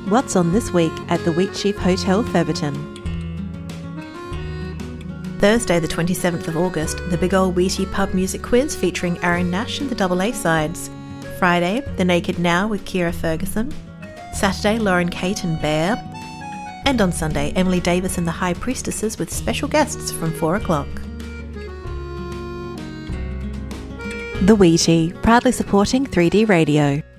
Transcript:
what's on this week at the Wheatsheaf Hotel, Featherton. Thursday the 27th of August, the Big Ol' Wheatie Pub Music Quiz featuring Aaron Nash and the Double A sides. Friday, The Naked Now with Kira Ferguson. Saturday, Lauren Kate and Bear. And on Sunday, Emily Davis and the High Priestesses with special guests from 4 o'clock. The Wheatie, proudly supporting 3D Radio.